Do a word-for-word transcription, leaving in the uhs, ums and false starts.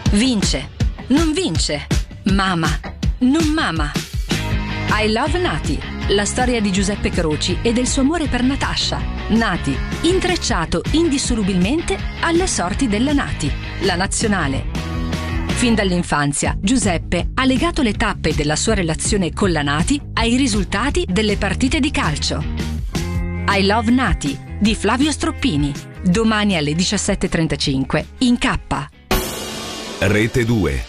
Vince, non vince, mama, non mama. I Love Nati, la storia di Giuseppe Croci e del suo amore per Natascia. Nati, intrecciato indissolubilmente alle sorti della Nati, la nazionale. Fin dall'infanzia, Giuseppe ha legato le tappe della sua relazione con la Nati ai risultati delle partite di calcio. I Love Nati, di Flavio Stroppini, domani alle diciassette e trentacinque in K. Rete due.